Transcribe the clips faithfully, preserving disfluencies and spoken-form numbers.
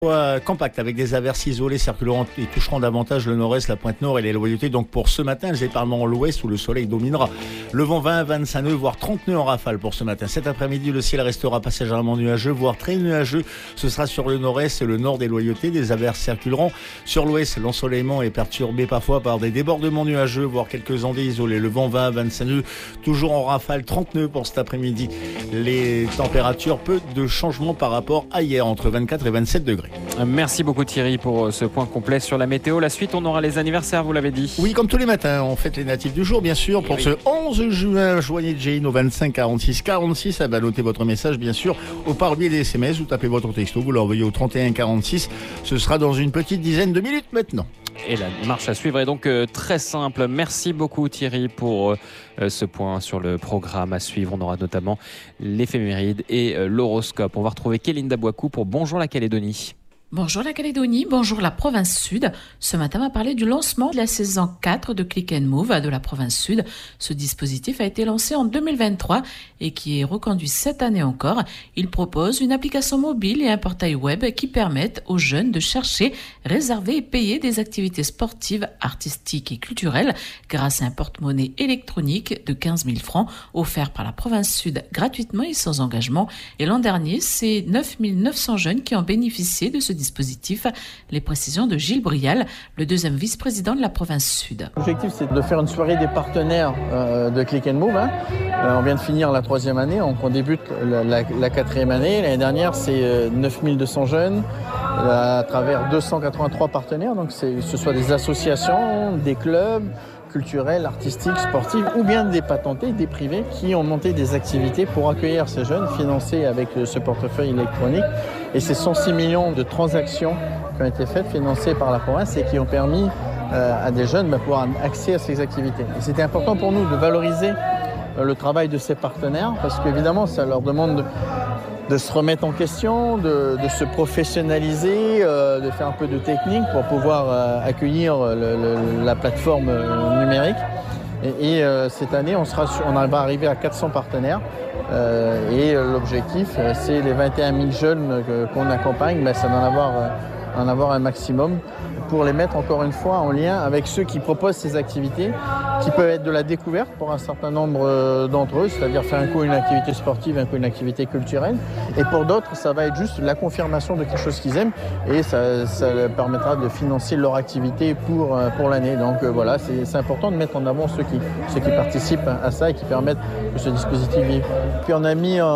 Euh, compact avec des averses isolées circuleront et toucheront davantage le nord-est, la pointe nord et les loyautés. Donc pour ce matin, elles épargneront l'ouest où le soleil dominera. Le vent vingt à vingt-cinq nœuds, voire trente nœuds en rafale pour ce matin. Cet après-midi, le ciel restera passagèrement nuageux, voire très nuageux. Ce sera sur le nord-est et le nord des loyautés. Des averses circuleront sur l'ouest. L'ensoleillement est perturbé parfois par des débordements nuageux, voire quelques ondées isolées. Le vent vingt à vingt-cinq nœuds, toujours en rafale, trente nœuds pour cet après-midi. Les températures, peu de changements par rapport à hier, entre vingt-quatre et vingt-sept degrés. Merci beaucoup Thierry pour ce point complet sur la météo. La suite, on aura les anniversaires, vous l'avez dit. Oui, comme tous les matins, on fête les natifs du jour, bien sûr. Pour oui. Ce onze juin, joyeux Jane au vingt-cinq quarante-six quarante-six. Ah ben, notez votre message, bien sûr, au par biais des S M S. Vous tapez votre texto, vous l'envoyez au trente et un quarante-six. Ce sera dans une petite dizaine de minutes maintenant. Et la marche à suivre est donc euh, très simple. Merci beaucoup Thierry pour euh, ce point sur le programme à suivre. On aura notamment l'éphéméride et euh, l'horoscope. On va retrouver Kélinda Bouakou pour Bonjour la Calédonie. Bonjour la Calédonie, bonjour la province sud. Ce matin, on va parler du lancement de la saison quatre de Click and Move de la province sud. Ce dispositif a été lancé en deux mille vingt-trois et qui est reconduit cette année encore. Il propose une application mobile et un portail web qui permettent aux jeunes de chercher, réserver et payer des activités sportives, artistiques et culturelles grâce à un porte-monnaie électronique de quinze mille francs offert par la province sud gratuitement et sans engagement. Et l'an dernier, c'est neuf mille neuf cents jeunes qui ont bénéficié de ce dispositif. Les précisions de Gilles Brial, le deuxième vice-président de la province sud. L'objectif, c'est de faire une soirée des partenaires euh, de Click and Move. Hein. Euh, on vient de finir la troisième année, donc on débute la, la, la quatrième année. L'année dernière, c'est euh, neuf mille deux cents jeunes euh, à travers deux cent quatre-vingt-trois partenaires. Donc, c'est, ce soit des associations, des clubs culturels, artistiques, sportifs ou bien des patentés, des privés qui ont monté des activités pour accueillir ces jeunes, financés avec ce portefeuille électronique. Et ces cent six millions de transactions qui ont été faites, financées par la province et qui ont permis euh, à des jeunes de pouvoir avoir accès à ces activités. Et c'était important pour nous de valoriser euh, le travail de ces partenaires parce qu'évidemment, ça leur demande de, de se remettre en question, de, de se professionnaliser, euh, de faire un peu de technique pour pouvoir euh, accueillir le, le, la plateforme euh, numérique. Et, et euh, cette année, on, sera sur, on va arriver à quatre cents partenaires. Euh, et euh, l'objectif, euh, c'est les vingt et un mille jeunes euh, qu'on accompagne, ben, c'est d'en avoir, euh, d'en avoir un maximum pour les mettre encore une fois en lien avec ceux qui proposent ces activités, qui peuvent être de la découverte pour un certain nombre euh, d'entre eux, c'est-à-dire faire un coup une activité sportive, un coup une activité culturelle. Et pour d'autres, ça va être juste la confirmation de quelque chose qu'ils aiment et ça, ça leur permettra de financer leur activité pour, euh, pour l'année. Donc euh, voilà, c'est, c'est important de mettre en avant ceux qui, ceux qui participent à ça et qui permettent que ce dispositif vive. Puis on a mis en,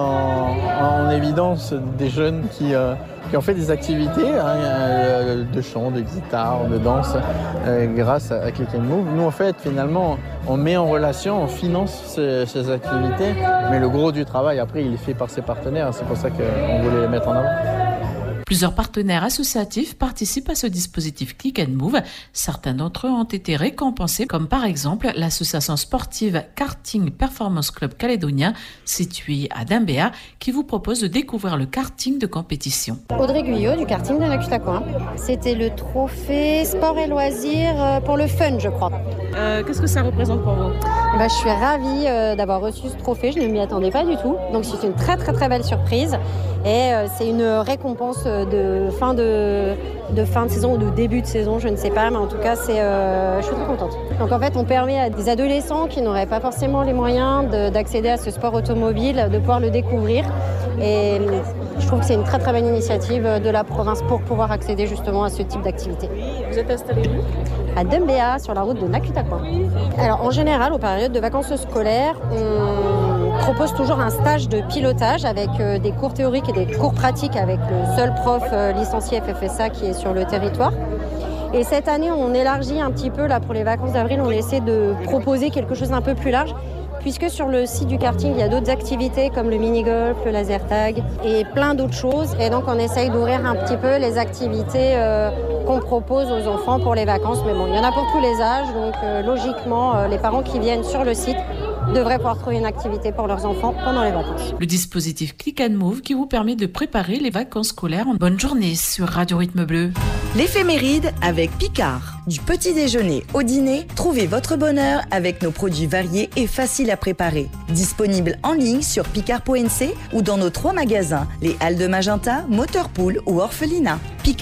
en évidence des jeunes qui, euh, qui ont fait des activités hein, de chant, de guitare, de danse euh, grâce à Click and Move. Nous en fait finalement on met en relation, on finance ces, ces activités, mais le gros du travail après il est fait par ses partenaires, c'est pour ça qu'on voulait les mettre en avant. Plusieurs partenaires associatifs participent à ce dispositif Click and Move. Certains d'entre eux ont été récompensés, comme par exemple l'association sportive Karting Performance Club Calédonien, située à Dimbéa, qui vous propose de découvrir le karting de compétition. Audrey Guyot du karting de Nakutacoin. C'était le trophée sport et loisirs pour le fun, je crois. Euh, qu'est-ce que ça représente pour vous ? Eh ben, je suis ravie euh, d'avoir reçu ce trophée, je ne m'y attendais pas du tout. Donc c'est une très très très belle surprise et euh, c'est une récompense de fin de, de fin de saison ou de début de saison, je ne sais pas, mais en tout cas c'est, euh, je suis très contente. Donc en fait on permet à des adolescents qui n'auraient pas forcément les moyens de, d'accéder à ce sport automobile, de pouvoir le découvrir et je trouve que c'est une très très bonne initiative de la province pour pouvoir accéder justement à ce type d'activité. Vous êtes installé où ? À Dimbéa, sur la route de Nakutacoin. Alors en général, aux périodes de vacances scolaires, on propose toujours un stage de pilotage avec euh, des cours théoriques et des cours pratiques avec le seul prof euh, licencié F F S A qui est sur le territoire. Et cette année, on élargit un petit peu, là pour les vacances d'avril, on essaie de proposer quelque chose d'un peu plus large, puisque sur le site du karting, il y a d'autres activités comme le mini-golf, le laser tag et plein d'autres choses. Et donc on essaye d'ouvrir un petit peu les activités euh, qu'on propose aux enfants pour les vacances. Mais bon, il y en a pour tous les âges, donc euh, logiquement, euh, les parents qui viennent sur le site devraient pouvoir trouver une activité pour leurs enfants pendant les vacances. Le dispositif Click and Move qui vous permet de préparer les vacances scolaires en bonne journée sur Radio Rythme Bleu. L'éphéméride avec Picard. Du petit déjeuner au dîner, trouvez votre bonheur avec nos produits variés et faciles à préparer. Disponibles en ligne sur picard point n c ou dans nos trois magasins, les Halles de Magenta, Moteur Pool ou Orphelinat. Picard